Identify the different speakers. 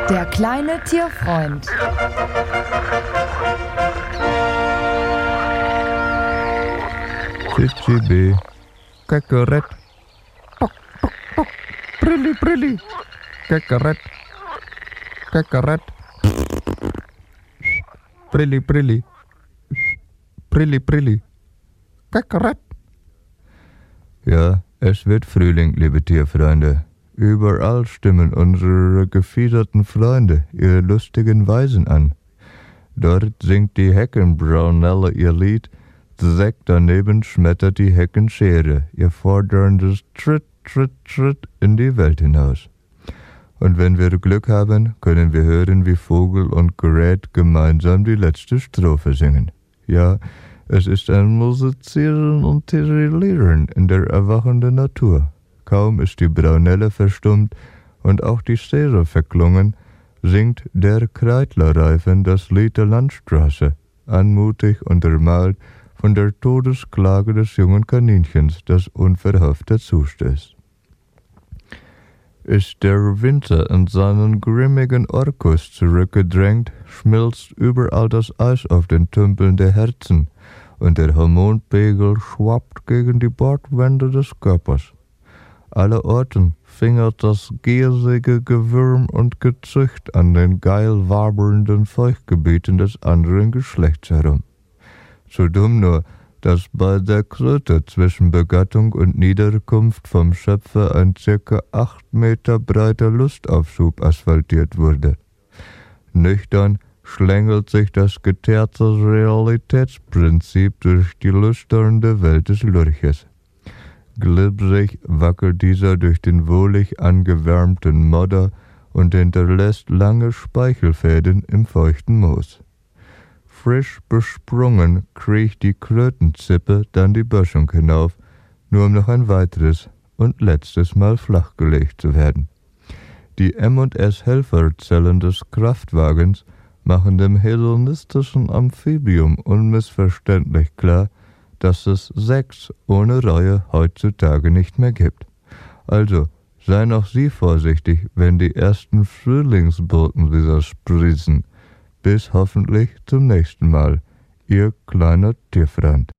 Speaker 1: Der kleine Tierfreund.
Speaker 2: CCB, Kakerett, Bock, Bock, Bock, Brilli, Brilli, Kakerett, Kakerett, Brilli, Brilli, Brilli, Brilli, Kakerett. Ja, es wird Frühling, liebe Tierfreunde. Überall stimmen unsere gefiederten Freunde ihre lustigen Weisen an. Dort singt die Heckenbraunelle ihr Lied, direkt daneben schmettert die Heckenschere ihr forderndes Tritt, Tritt, Tritt in die Welt hinaus. Und wenn wir Glück haben, können wir hören, wie Vogel und Gerät gemeinsam die letzte Strophe singen. Ja, es ist ein Musizieren und Tirillieren in der erwachenden Natur. Kaum ist die Braunelle verstummt und auch die Schere verklungen, singt der Kreidlerreifen das Lied der Landstraße, anmutig untermalt von der Todesklage des jungen Kaninchens, das unverhofft dazustößt. Ist der Winter in seinen grimmigen Orkus zurückgedrängt, schmilzt überall das Eis auf den Tümpeln der Herzen und der Hormonpegel schwappt gegen die Bordwände des Körpers. Allerorten fingert das giersige Gewürm und Gezücht an den geil wabernden Feuchtgebieten des anderen Geschlechts herum. So dumm nur, dass bei der Kröte zwischen Begattung und Niederkunft vom Schöpfer ein ca. 8 Meter breiter Lustaufschub asphaltiert wurde. Nüchtern schlängelt sich das geteerte Realitätsprinzip durch die lüsternde Welt des Lurches. Glibberig wackelt dieser durch den wohlig angewärmten Modder und hinterlässt lange Speichelfäden im feuchten Moos. Frisch besprungen kriecht die Krötenzippe dann die Böschung hinauf, nur um noch ein weiteres und letztes Mal flachgelegt zu werden. Die M&S-Helferzellen des Kraftwagens machen dem hedonistischen Amphibium unmissverständlich klar, dass es Sex ohne Reue heutzutage nicht mehr gibt. Also, seien auch Sie vorsichtig, wenn die ersten Frühlingsboten wieder sprießen. Bis hoffentlich zum nächsten Mal. Ihr kleiner Tierfreund.